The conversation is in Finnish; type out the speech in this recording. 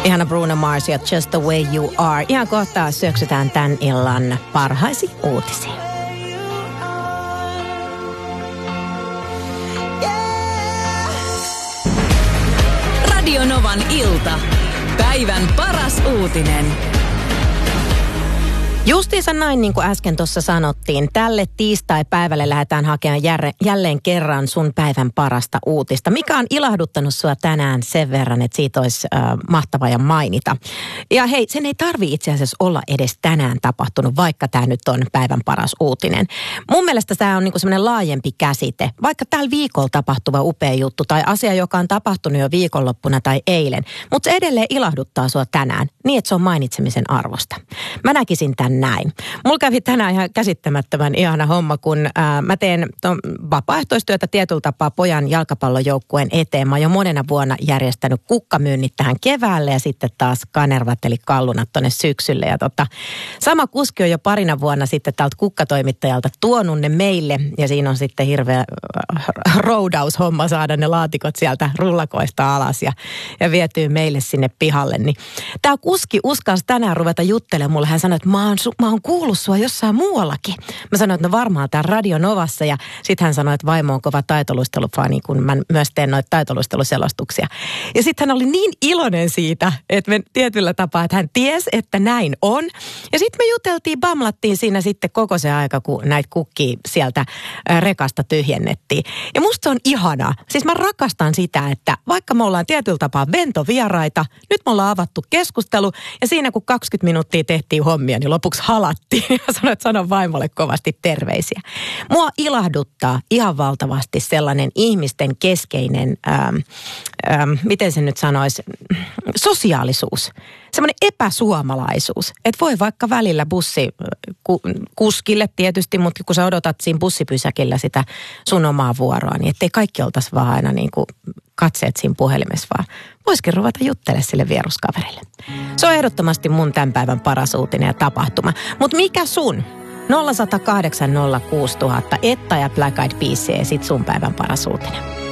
Ihana Bruno Mars ja Just the Way You Are. Ihan kohtaa syöksytään tämän illan parhaisiin uutisiin. Radio Novan ilta. Päivän paras uutinen. Justiinsa näin, niin kuin äsken tuossa sanottiin, tälle tiistai-päivälle lähdetään hakemaan jälleen kerran sun päivän parasta uutista. Mikä on ilahduttanut sua tänään sen verran, että siitä olisi mahtavaa ja mainita. Ja hei, sen ei tarvitse itse asiassa olla edes tänään tapahtunut, vaikka tämä nyt on päivän paras uutinen. Mun mielestä tämä on niinku semmoinen laajempi käsite. Vaikka täällä viikolla tapahtuva upea juttu tai asia, joka on tapahtunut jo viikonloppuna tai eilen, mutta se edelleen ilahduttaa sua tänään niin, että se on mainitsemisen arvosta. Mä näkisin tän näin. Mulla kävi tänään ihan käsittämättömän ihana homma, kun mä teen vapaaehtoistyötä tietyllä tapaa pojan jalkapallojoukkueen eteen. Mä oon jo monena vuonna järjestänyt kukkamyynnit tähän keväälle ja sitten taas kanervat eli kallunat tonne syksylle. Ja sama kuski on jo parina vuonna sitten täältä kukkatoimittajalta tuonut ne meille ja siinä on sitten hirveä roudaushomma saada ne laatikot sieltä rullakoista alas ja vietyy meille sinne pihalle. Niin tää kuski uskalsi tänään ruveta juttelemaan mulle. Hän sanoi, että mä oon kuullut sua jossain muuallakin. Mä sanoin, että no varmaan täällä Radio Novassa ja sitten hän sanoi, että vaimo on kova taitoluistelufani, kun mä myös teen noita taitoluisteluselostuksia. Ja sitten hän oli niin iloinen siitä, että me tietyllä tapaa, että hän tiesi, että näin on. Ja sitten me juteltiin, bamlattiin siinä sitten koko se aika, kun näitä kukkia sieltä rekasta tyhjennettiin. Ja musta se on ihanaa. Siis mä rakastan sitä, että vaikka me ollaan tietyllä tapaa ventovieraita, nyt me ollaan avattu keskustelu ja siinä kun 20 minuuttia tehtiin hommia, niin lopuksi halattiin ja sanoin, että sanon vaimolle kovasti terveisiä. Mua ilahduttaa ihan valtavasti sellainen ihmisten keskeinen, miten se nyt sanoisi, sosiaalisuus. Semmoinen epäsuomalaisuus, että voi vaikka välillä kuskille tietysti, mutta kun sä odotat siinä bussipysäkillä sitä sun omaa vuoroa, niin ettei kaikki oltaisi vaan aina niin kuin katseet siinä puhelimessa, vaan voisikin ruveta juttelemaan sille vieruskaverille. Se on ehdottomasti mun tämän päivän paras uutinen ja tapahtuma. Mutta mikä sun? 0806000 Etta ja Black Eyed Peas ja sit sun päivän paras uutinen.